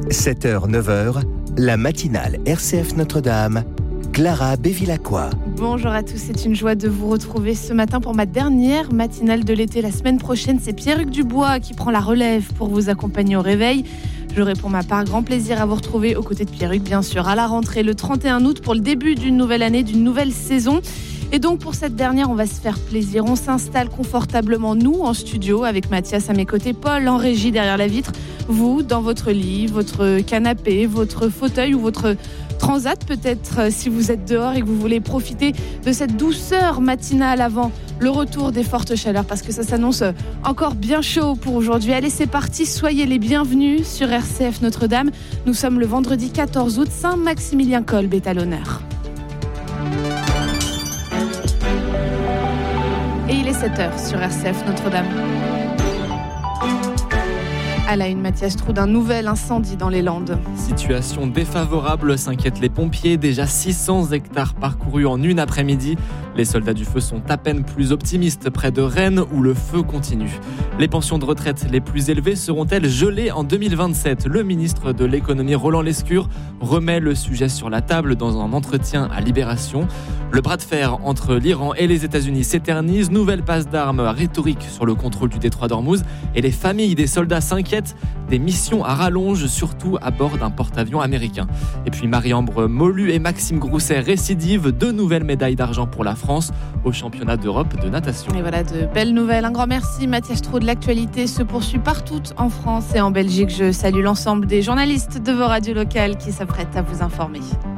7h, 9h, la matinale RCF Notre-Dame, Clara Bévilacqua. Bonjour à tous, c'est une joie de vous retrouver ce matin pour ma dernière matinale de l'été. La semaine prochaine, c'est Pierre-Hugues Dubois qui prend la relève pour vous accompagner au réveil. J'aurai pour ma part grand plaisir à vous retrouver aux côtés de Pierre-Hugues, bien sûr, à la rentrée le 31 août pour le début d'une nouvelle année, d'une nouvelle saison. Et donc pour cette dernière, on va se faire plaisir. On s'installe confortablement, nous, en studio, avec Mathias à mes côtés, Paul en régie derrière la vitre. Vous, dans votre lit, votre canapé, votre fauteuil ou votre transat peut-être, si vous êtes dehors et que vous voulez profiter de cette douceur matinale avant le retour des fortes chaleurs, parce que ça s'annonce encore bien chaud pour aujourd'hui. Allez, c'est parti, soyez les bienvenus sur RCF Notre-Dame. Nous sommes le vendredi 14 août, Saint-Maximilien Kolb est à l'honneur. Et il est 7h sur RCF Notre-Dame. À la une, Mathias Trou, d'un nouvel incendie dans les Landes. Situation défavorable, s'inquiètent les pompiers. Déjà 600 hectares parcourus en une après-midi. Les soldats du feu sont à peine plus optimistes près de Rennes où le feu continue. Les pensions de retraite les plus élevées seront-elles gelées en 2027 ? Le ministre de l'économie Roland Lescure remet le sujet sur la table dans un entretien à Libération. Le bras de fer entre l'Iran et les États-Unis s'éternise. Nouvelle passe d'armes rhétorique sur le contrôle du détroit d'Ormuz. Et les familles des soldats s'inquiètent des missions à rallonge, surtout à bord d'un porte-avions américain. Et puis Marie-Ambre Molu et Maxime Grousset récidivent, 2 nouvelles médailles d'argent pour la France au championnat d'Europe de natation. Et voilà, de belles nouvelles. Un grand merci, Mathias Trou. De l'actualité se poursuit partout en France et en Belgique. Je salue l'ensemble des journalistes de vos radios locales qui s'apprêtent à vous informer.